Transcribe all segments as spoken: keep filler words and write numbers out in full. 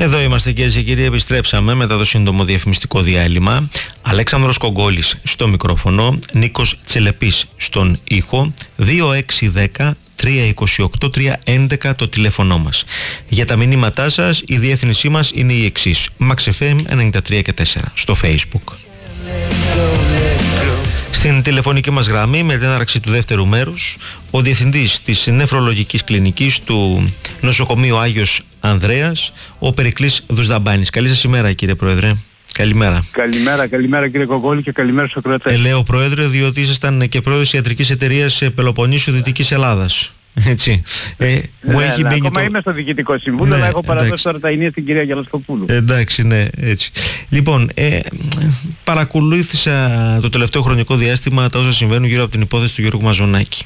Εδώ είμαστε, κυρίες και κύριοι, επιστρέψαμε μετά το σύντομο διαφημιστικό διάλειμμα. Αλέξανδρος Κογκόλης στο μικρόφωνο, Νίκος Τσελεπής στον ήχο. Δύο έξι δέκα τρία είκοσι οκτώ τρία έντεκα το τηλέφωνό μας. Για τα μηνύματά σας η διεύθυνσή μας είναι η εξής: Max εφ εμ ενενήντα τρία και τέσσερα στο Facebook. Στην τηλεφωνική μας γραμμή, με την έναρξη του δεύτερου μέρους, ο διευθυντής της νεφρολογικής κλινικής του νοσοκομείου Άγιος Ανδρέας, ο Περικλής Δουσδαμπάνης. Καλή σας ημέρα, κύριε Πρόεδρε. Καλημέρα. Καλημέρα, καλημέρα κύριε Κογκόλη και καλημέρα στους ακροατές. Ε, λέω Πρόεδρε, διότι ήσασταν και πρόεδρος ιατρικής εταιρείας Πελοποννήσου Δυτικής Ελλάδας. Έτσι. Ε, μου ναι, έχει ναι, μείνει ακόμα το... είμαι στο Διοικητικό Συμβούλιο, ναι, αλλά έχω παραδώσει εντάξει. τώρα τα ενία στην κυρία Γελασποπούλου. Εντάξει, ναι, έτσι. Λοιπόν, ε, παρακολούθησα το τελευταίο χρονικό διάστημα τα όσα συμβαίνουν γύρω από την υπόθεση του Γιώργου Μαζονάκη.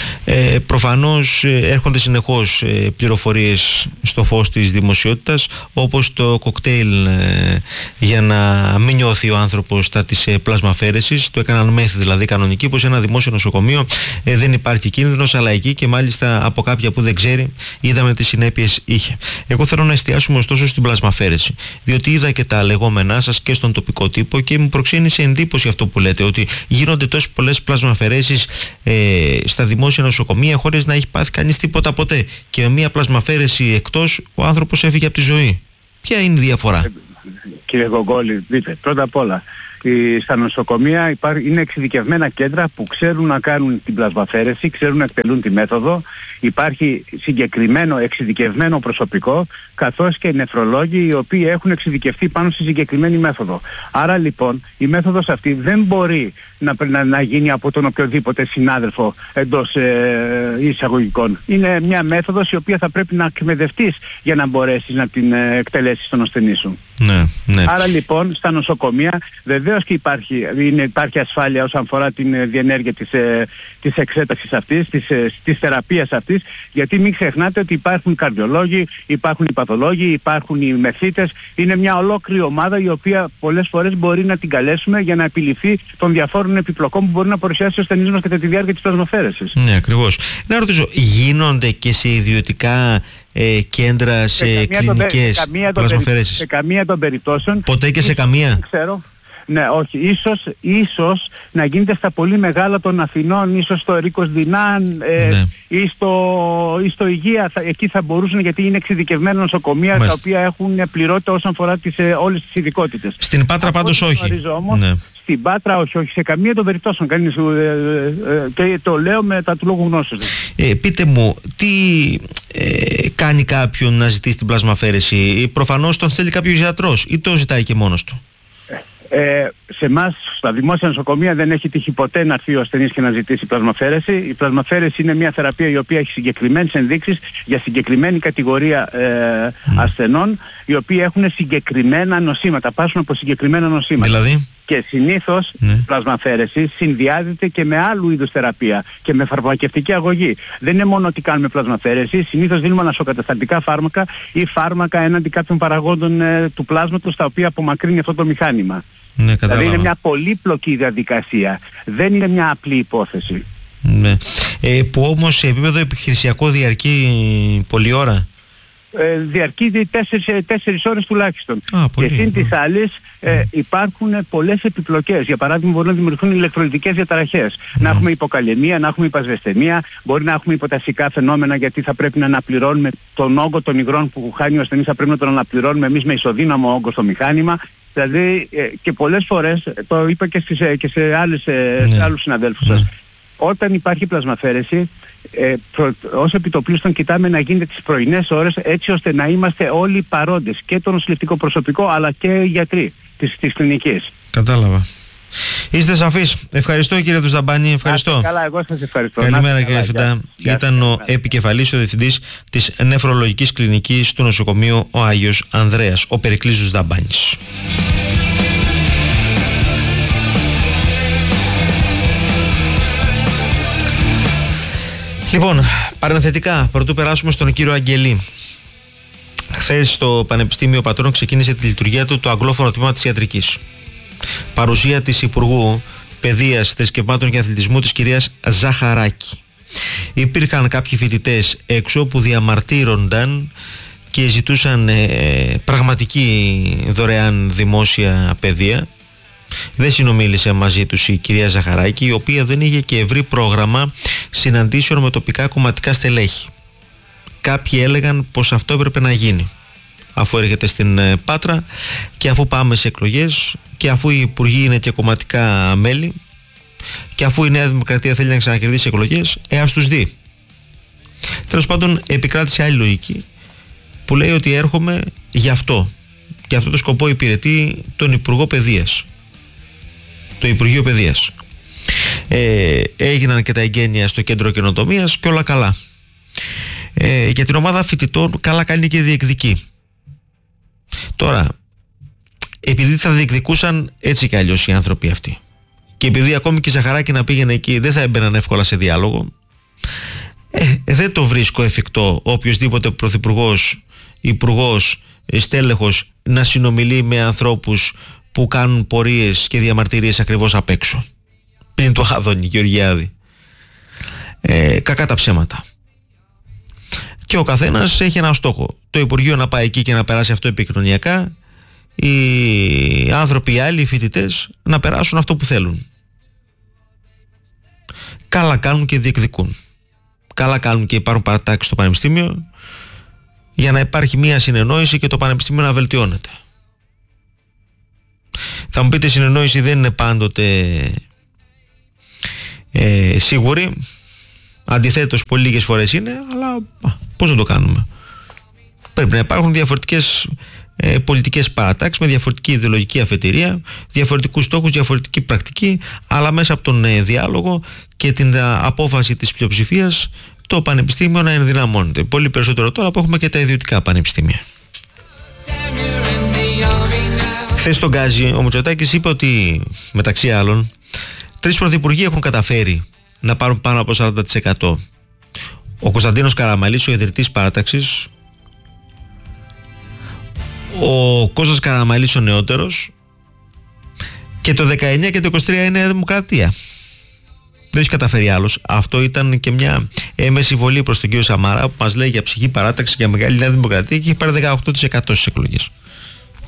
Ε, προφανώς ε, έρχονται συνεχώς ε, πληροφορίες στο φως της δημοσιότητας, όπως το κοκτέιλ ε, για να μην νιώθει ο άνθρωπος στα της ε, πλασμαφέρεσης. Το έκαναν μέθη δηλαδή κανονική, πως σε ένα δημόσιο νοσοκομείο ε, δεν υπάρχει κίνδυνος, αλλά εκεί και μάλιστα από κάποια που δεν ξέρει είδαμε τι συνέπειες είχε. Εγώ θέλω να εστιάσουμε ωστόσο στην πλασμαφέρεση, διότι είδα και τα λεγόμενά σας και στον τοπικό τύπο και μου προξένησε εντύπωση αυτό που λέτε, ότι γίνονται τόσες πολλές πλασμαφέρεσεις ε, στα δημόσια νοσοκομεία χωρίς να έχει πάθει κανείς τίποτα ποτέ, και με μια πλασμαφέρεση εκτός ο άνθρωπος έφυγε από τη ζωή. Ποια είναι η διαφορά? Ε, κύριε Κογκόλη, δείτε, πρώτα απ' όλα, στα νοσοκομεία υπάρχει, είναι εξειδικευμένα κέντρα που ξέρουν να κάνουν την πλασμαφέρεση, ξέρουν να εκτελούν τη μέθοδο. Υπάρχει συγκεκριμένο εξειδικευμένο προσωπικό, καθώς και νεφρολόγοι οι οποίοι έχουν εξειδικευτεί πάνω στη συγκεκριμένη μέθοδο. Άρα λοιπόν η μέθοδος αυτή δεν μπορεί να, να, να γίνει από τον οποιοδήποτε συνάδελφο εντός ε, εισαγωγικών. Είναι μια μέθοδος η οποία θα πρέπει να εκμετευτείς για να μπορέσεις να την ε, εκτελέσεις στον ασθενή σου. Ναι, ναι. Άρα λοιπόν στα νοσοκομεία βεβαίως και υπάρχει, είναι, υπάρχει ασφάλεια όσον αφορά την ε, διενέργεια της, ε, της εξέτασης αυτής, της, ε, της θεραπείας αυτής, γιατί μην ξεχνάτε ότι υπάρχουν καρδιολόγοι, υπάρχουν οι παθολόγοι, υπάρχουν οι μεθύτες, είναι μια ολόκληρη ομάδα η οποία πολλές φορές μπορεί να την καλέσουμε για να επιληφθεί των διαφόρων επιπλοκών που μπορεί να παρουσιάσει ο ασθενής μας κατά τη διάρκεια της πλασμαφέρεσης. Ναι, ακριβώς. Να ρωτήσω, γίνονται και σε ιδιωτικά ε, κέντρα, σε, σε κλινικές πλασμαφέρεσεις? Σε καμία των περιπτώσεων. Ποτέ και σε ίσως, καμία? Δεν ξέρω. Ναι, όχι. Ίσως, ίσως να γίνεται στα πολύ μεγάλα των Αθηνών, ίσως στο Ερίκος Δινάν ε, ναι. ή, στο, ή στο Υγεία. Θα, εκεί θα μπορούσαν, γιατί είναι εξειδικευμένα νοσοκομεία Μάλιστα. τα οποία έχουν πληρότητα όσον αφορά τις, ε, όλες τις ειδικότητες. Στην Πάτρα από πάντως όχι. Όμως, ναι. Στην Πάτρα όχι, όχι, σε καμία των περιπτώσεων. Κανείς, ε, ε, ε, και το λέω με τα του λόγου γνώσεως. Ε, πείτε μου, τι ε, κάνει κάποιον να ζητήσει την πλασμαφέρεση? Προφανώς τον θέλει κάποιος γιατρός ή το ζητάει και μόνος του? Ε, σε εμάς στα δημόσια νοσοκομεία δεν έχει τύχει ποτέ να έρθει ο ασθενής και να ζητήσει πλασμαφέρεση. Η πλασμαφέρεση είναι μια θεραπεία η οποία έχει συγκεκριμένες ενδείξεις για συγκεκριμένη κατηγορία ε, mm. ασθενών, οι οποίοι έχουν συγκεκριμένα νοσήματα, πάσουν από συγκεκριμένα νοσήματα. Δηλαδή? Και συνήθως η ναι. πλασμαφέρεση συνδυάζεται και με άλλου είδους θεραπεία και με φαρμακευτική αγωγή. Δεν είναι μόνο ότι κάνουμε πλασμαφέρεση, συνήθως δίνουμε ανασοκαταστατικά φάρμακα ή φάρμακα έναντι κάποιων παραγόντων ε, του πλάσματος, τα οποία απομακρύνει αυτό το μηχάνημα. Ναι, δηλαδή είναι μια πολύπλοκη διαδικασία, δεν είναι μια απλή υπόθεση. Ναι. Ε, που όμως σε επίπεδο επιχειρησιακό διαρκεί πολλή ώρα? Ε, διαρκεί τέσσερις ώρες τουλάχιστον. Α, πολύ, και συν τις άλλες ε, υπάρχουν πολλές επιπλοκές. Για παράδειγμα, μπορεί να δημιουργηθούν ηλεκτρολιτικές διαταραχές. Mm. Να έχουμε υποκαλαιμία, να έχουμε υπασβεσταιμία, μπορεί να έχουμε υποτασικά φαινόμενα, γιατί θα πρέπει να αναπληρώνουμε τον όγκο των υγρών που χάνει ο ασθενής, θα πρέπει να τον αναπληρώνουμε εμείς με ισοδύναμο όγκο στο μηχάνημα. Δηλαδή ε, και πολλές φορές, το είπα και, στις, και σε, άλλες, mm. σε άλλους συναδέλφους σας, mm. όταν υπάρχει πλασμαφέρεση, Ε, προ, ως επιτοπλίστων κοιτάμε να γίνεται τις πρωινές ώρες, έτσι ώστε να είμαστε όλοι παρόντες, και το νοσηλευτικό προσωπικό αλλά και οι γιατροί της, της κλινικής. Κατάλαβα. Είστε σαφείς. Ευχαριστώ κύριε Δουσδαμπάνη. Ευχαριστώ. Άστε καλά, εγώ σας ευχαριστώ. Καλημέρα κύριε Φεντά. Ήταν ο επικεφαλής, ο διευθυντής της νεφρολογικής κλινικής του νοσοκομείου ο Άγιος Ανδρέας, ο Περικλής Δουσδαμπάνης. Λοιπόν, παρενθετικά, πρωτού περάσουμε στον κύριο Αγγελή. Χθες στο Πανεπιστήμιο Πατρών ξεκίνησε τη λειτουργία του το αγγλόφωνο τμήμα της ιατρικής. Παρουσία της Υπουργού Παιδείας, Θρησκευμάτων και Αθλητισμού της κυρίας Ζαχαράκη. Υπήρχαν κάποιοι φοιτητές έξω που διαμαρτύρονταν και ζητούσαν ε, πραγματική δωρεάν δημόσια παιδεία. Δεν συνομίλησε μαζί τους η κυρία Ζαχαράκη, η οποία δεν είχε και ευρύ πρόγραμμα συναντήσεων με τοπικά κομματικά στελέχη. Κάποιοι έλεγαν πως αυτό έπρεπε να γίνει αφού έρχεται στην Πάτρα και αφού πάμε σε εκλογές και αφού οι υπουργοί είναι και κομματικά μέλη και αφού η Νέα Δημοκρατία θέλει να ξανακερδίσει εκλογές, ε, ας τους δει. Τέλος πάντων, επικράτησε άλλη λογική που λέει ότι έρχομαι γι' αυτό. Και αυτό το σκοπό υπηρετεί τον Υπουργό Παιδείας, το Υπουργείο Παιδείας. Ε, έγιναν και τα εγγένεια στο Κέντρο Καινοτομίας και όλα καλά. Ε, για την ομάδα φοιτητών καλά κάνει και διεκδικεί. Τώρα, επειδή θα διεκδικούσαν έτσι κι αλλιώς οι άνθρωποι αυτοί και επειδή ακόμη και η Ζαχαράκη να πήγαινε εκεί δεν θα έμπαιναν εύκολα σε διάλογο, ε, δεν το βρίσκω εφικτό οποιοσδήποτε πρωθυπουργός, υπουργός, στέλεχος να συνομιλεί με ανθρώπους που κάνουν πορείες και διαμαρτυρίες ακριβώς απ' έξω. Πριν το Άδωνη Γεωργιάδη. Ε, κακά τα ψέματα. Και ο καθένας έχει ένα στόχο. Το Υπουργείο να πάει εκεί και να περάσει αυτό επικοινωνιακά. Οι άνθρωποι, οι άλλοι, οι φοιτητές να περάσουν αυτό που θέλουν. Καλά κάνουν και διεκδικούν. Καλά κάνουν και υπάρχουν παρατάξεις στο πανεπιστήμιο για να υπάρχει μια συνεννόηση και το πανεπιστήμιο να βελτιώνεται. Θα μου πείτε, η συνεννόηση δεν είναι πάντοτε ε, σίγουρη. Αντιθέτως, πολύ λίγες φορές είναι, αλλά α, πώς να το κάνουμε. Πρέπει να υπάρχουν διαφορετικές ε, πολιτικές παρατάξεις με διαφορετική ιδεολογική αφετηρία, διαφορετικούς στόχους, διαφορετική πρακτική, αλλά μέσα από τον ε, διάλογο και την α, απόφαση της πλειοψηφίας το πανεπιστήμιο να ενδυναμώνεται. Πολύ περισσότερο τώρα που έχουμε και τα ιδιωτικά πανεπιστήμια. Χθες στον Γκάζι ο Μητσοτάκης είπε ότι, μεταξύ άλλων, τρεις πρωθυπουργοί έχουν καταφέρει να πάρουν πάνω από σαράντα τοις εκατό. Ο Κωνσταντίνος Καραμανλής, ο ιδρυτής παράταξης, ο Κώστας Καραμανλής ο νεότερος, και το δεκαεννιά και το είκοσι τρία είναι Δημοκρατία. Δεν έχει καταφέρει άλλος. Αυτό ήταν και μια έμεση βολή προς τον κύριο Σαμαρά που μας λέει για ψυχή παράταξη, για μεγάλη Νέα Δημοκρατία, και έχει πάρει δεκαοκτώ τοις εκατό στις εκλογές.